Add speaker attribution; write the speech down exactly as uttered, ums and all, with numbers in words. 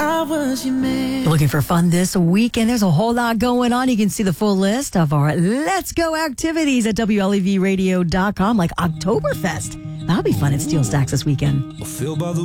Speaker 1: was your man.
Speaker 2: Looking for fun this weekend? There's a whole lot going on. You can see the full list of our Let's Go activities at W L E V radio dot com, like Oktoberfest. That'll be fun at Steel Stacks this weekend.
Speaker 3: Filled by the